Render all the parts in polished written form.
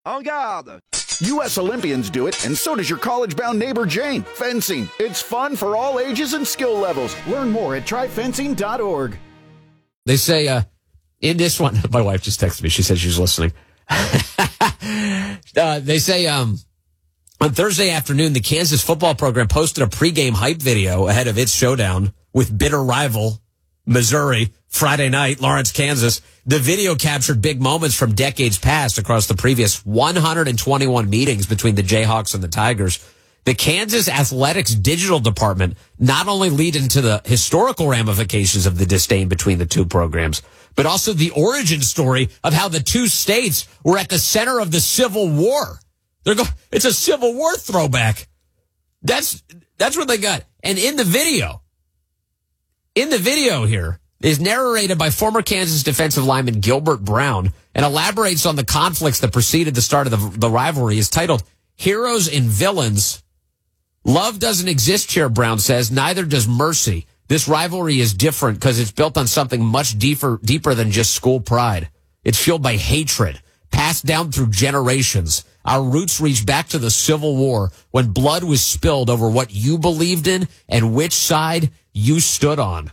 En garde! U.S. Olympians do it, and so does your college-bound neighbor Jane. Fencing. It's fun for all ages and skill levels. Learn more at tryfencing.org. They say, in this one, my wife just texted me. She said she's listening. They say, on Thursday afternoon, the Kansas football program posted a pregame hype video ahead of its showdown with bitter rival Missouri Friday night, Lawrence, Kansas. The video captured big moments from decades past across the previous 121 meetings between the Jayhawks and the Tigers. The Kansas Athletics digital department not only lead into the historical ramifications of the disdain between the two programs, but also the origin story of how the two states were at the center of the Civil War. It's a Civil War throwback. That's what they got. And in the video here is narrated by former Kansas defensive lineman Gilbert Brown and elaborates on the conflicts that preceded the start of the rivalry. Is titled Heroes and Villains. Love doesn't exist here, Brown says. Neither does mercy. This rivalry is different because it's built on something much deeper than just school pride. It's fueled by hatred, passed down through generations. Our roots reach back to the Civil War when blood was spilled over what you believed in and which side you stood on.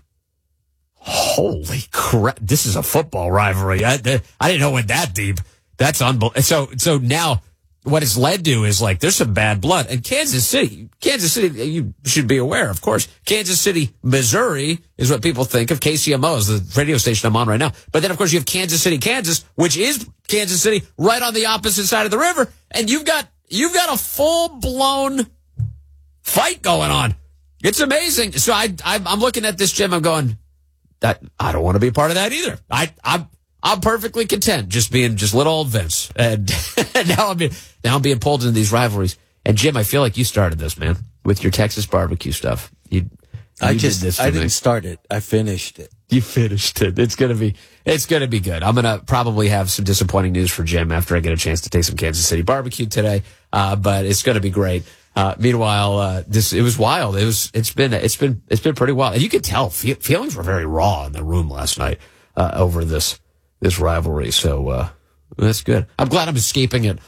Holy crap. This is a football rivalry. I didn't know it went that deep. That's unbelievable. So now what it's led to is like there's some bad blood. And Kansas City, you should be aware, of course. Kansas City, Missouri is what people think of. KCMO is the radio station I'm on right now. But then, of course, you have Kansas City, Kansas, which is Kansas City right on the opposite side of the river. And you've got a full-blown fight going on. It's amazing. So I'm looking at this, Jim. I'm going, I don't want to be a part of that either. I'm perfectly content just being little old Vince. And now I'm being pulled into these rivalries. And Jim, I feel like you started this, man, with your Texas barbecue stuff. I didn't start it. I finished it. You finished it. It's gonna be good. I'm gonna probably have some disappointing news for Jim after I get a chance to take some Kansas City barbecue today. But it's gonna be great. Meanwhile, it was wild. It's been pretty wild. And you could tell feelings were very raw in the room last night, over this rivalry. So, that's good. I'm glad I'm escaping it.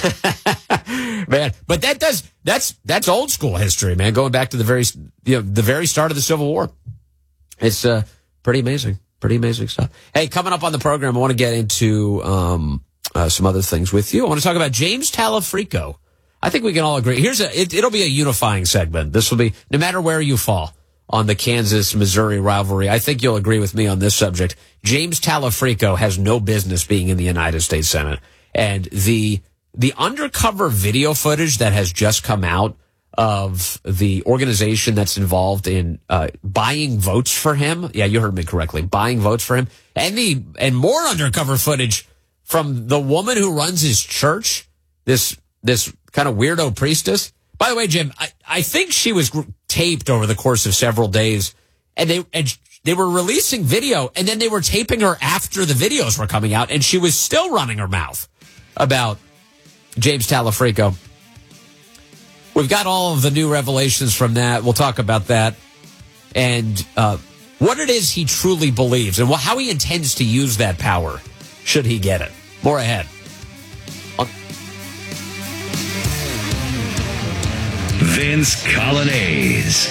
Man, but that's old school history, man. Going back to the very start of the Civil War. It's, pretty amazing stuff. Hey, coming up on the program, I want to get into, some other things with you. I want to talk about James Talafrico. I think we can all agree. It'll be a unifying segment. This will be, no matter where you fall on the Kansas-Missouri rivalry, I think you'll agree with me on this subject. James Talafrico has no business being in the United States Senate. And the undercover video footage that has just come out of the organization that's involved in buying votes for him. Yeah, you heard me correctly. Buying votes for him. And more undercover footage from the woman who runs his church, this kind of weirdo priestess. By the way, Jim, I think she was taped over the course of several days, and they were releasing video, and then they were taping her after the videos were coming out, and she was still running her mouth about James Talafrico. We've got all of the new revelations from that. We'll talk about that and what it is he truly believes and how he intends to use that power should he get it. More ahead. Vince Colonnese.